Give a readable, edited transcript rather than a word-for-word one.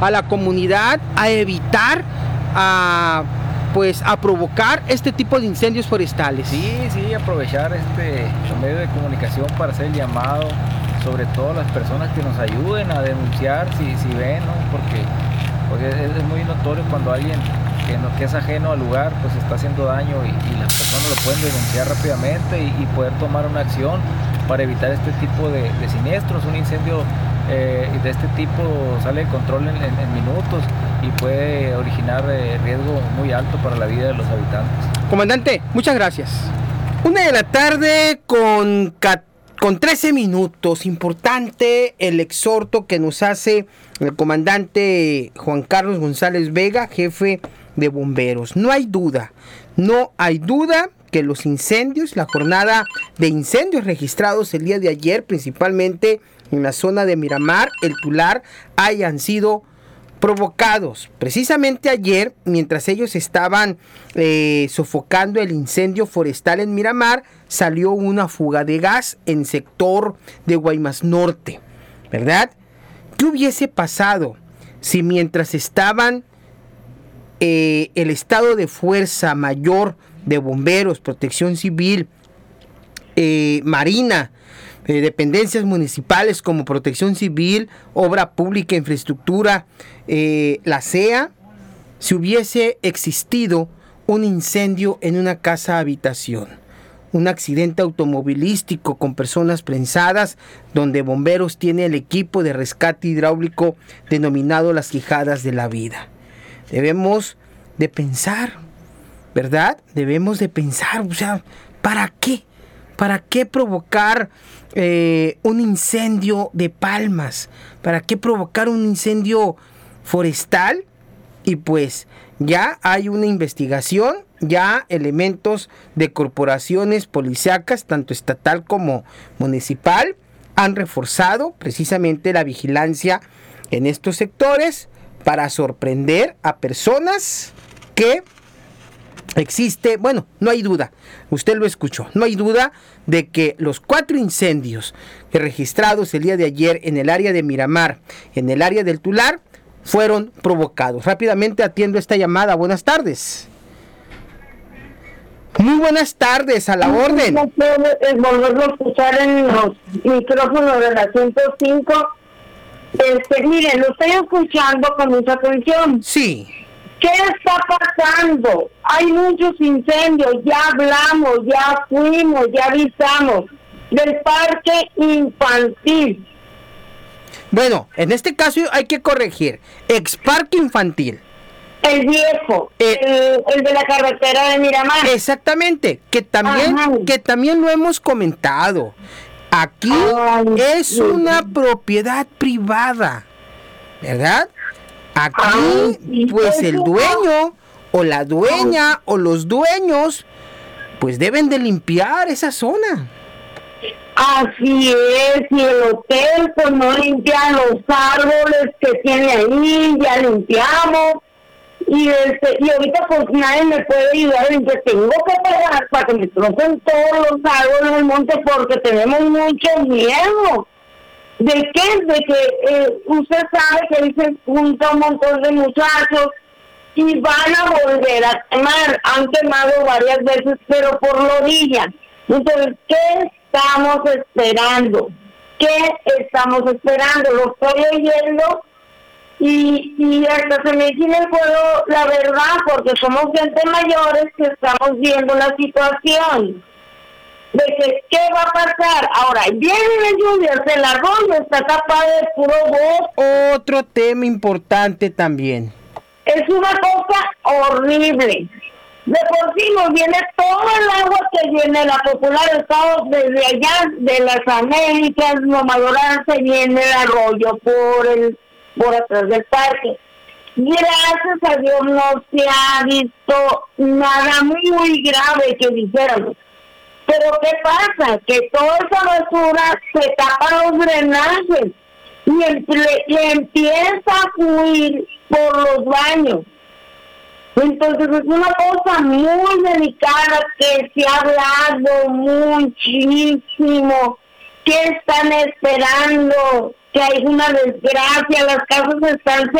a la comunidad a evitar, a provocar este tipo de incendios forestales. Sí, aprovechar los medios de comunicación para hacer el llamado, sobre todo las personas que nos ayuden a denunciar si ven, ¿no? Porque es muy notorio cuando alguien que es ajeno al lugar pues está haciendo daño y las personas lo pueden denunciar rápidamente y poder tomar una acción para evitar este tipo de siniestros. Un incendio de este tipo sale de control en minutos y puede originar riesgo muy alto para la vida de los habitantes. Comandante, muchas gracias. 1:00 p.m. con 13 minutos. Importante el exhorto que nos hace el comandante Juan Carlos González Vega, jefe de bomberos. No hay duda que los incendios, la jornada de incendios registrados el día de ayer, principalmente en la zona de Miramar, El Tular, hayan sido provocados. Precisamente ayer, mientras ellos estaban sofocando el incendio forestal en Miramar, salió una fuga de gas en sector de Guaymas Norte, ¿verdad? ¿Qué hubiese pasado si mientras estaban el estado de fuerza mayor de bomberos, protección civil, marina, dependencias municipales como protección civil, obra pública, infraestructura, la SEA, si hubiese existido un incendio en una casa habitación, un accidente automovilístico con personas prensadas, donde bomberos tiene el equipo de rescate hidráulico denominado las quijadas de la vida? Debemos de pensar, ¿verdad? Debemos de pensar, o sea, ¿para qué? ¿Para qué provocar un incendio de palmas? ¿Para qué provocar un incendio forestal? Y pues ya hay una investigación, ya elementos de corporaciones policíacas, tanto estatal como municipal, han reforzado precisamente la vigilancia en estos sectores para sorprender a personas que existe, bueno, no hay duda, usted lo escuchó, no hay duda de que los 4 incendios registrados el día de ayer en el área de Miramar, en el área del Tular, fueron provocados. Rápidamente atiendo esta llamada. Buenas tardes. Muy buenas tardes, a la orden. Volverlo a escuchar en los micrófonos de la 105. Miren, lo estoy escuchando con mucha atención. Sí. ¿Qué está pasando? Hay muchos incendios, ya hablamos, ya fuimos, ya avisamos del parque infantil. Bueno, en este caso hay que corregir, ex parque infantil. El viejo, el de la carretera de Miramar. Exactamente, que también lo hemos comentado. Aquí es una propiedad privada, ¿verdad? Aquí, pues el dueño o la dueña o los dueños, pues deben de limpiar esa zona. Así es, y el hotel pues no limpia los árboles que tiene ahí, ya limpiamos. Y ahorita pues nadie me puede ayudar, entonces tengo que pagar para que me trocen todos los árboles del monte porque tenemos mucho miedo. ¿De qué? De que usted sabe que ahí se junta un montón de muchachos y van a volver a quemar. Han quemado varias veces, pero por la orilla. Entonces, ¿qué estamos esperando? Lo estoy oyendo y hasta se me tiene el fuego, la verdad, porque somos gente mayores que estamos viendo la situación. De que, ¿qué va a pasar? Ahora, vienen las lluvias, el arroyo está tapado de puro bosque. Otro tema importante también. Es una cosa horrible. De por sí nos viene todo el agua que viene la popular estado desde allá de las Américas, lo mayoral se viene el arroyo por atrás del parque. Gracias a Dios no se ha visto nada muy grave que dijéramos. Pero ¿qué pasa? Que toda esa basura se tapa los drenajes y empieza a fluir por los baños. Entonces es una cosa muy delicada que se ha hablado muchísimo. ¿Qué están esperando? Que hay una desgracia, las casas están